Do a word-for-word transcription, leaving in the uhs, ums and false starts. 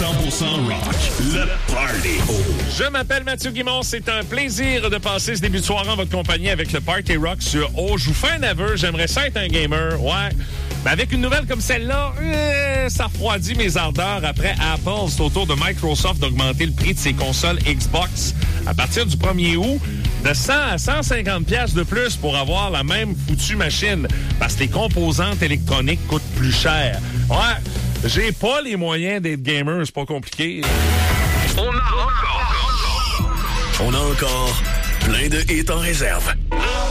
cent pour cent rock. Le Party. Je m'appelle Mathieu Guimond. C'est un plaisir de passer ce début de soirée en votre compagnie avec le Party Rock sur O. Je vous fais un aveu. J'aimerais ça être un gamer. Ouais. Mais avec une nouvelle comme celle-là, euh, ça refroidit mes ardeurs. Après Apple, c'est au tour de Microsoft d'augmenter le prix de ses consoles Xbox à partir du premier août de cent à cent cinquante piastres de plus pour avoir la même foutue machine. Parce que les composantes électroniques coûtent plus cher. Ouais. J'ai pas les moyens d'être gamer, c'est pas compliqué. On a encore... On a encore plein de hits en réserve.